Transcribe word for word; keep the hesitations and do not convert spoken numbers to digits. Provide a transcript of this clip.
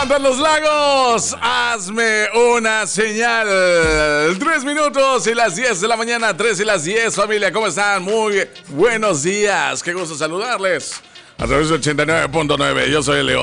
Banda Los Lagos, hazme una señal. Tres minutos y las diez de la mañana, tres y las diez, familia, ¿cómo están? Muy buenos días, qué gusto saludarles. A través de ochenta y nueve punto nueve, yo soy el León.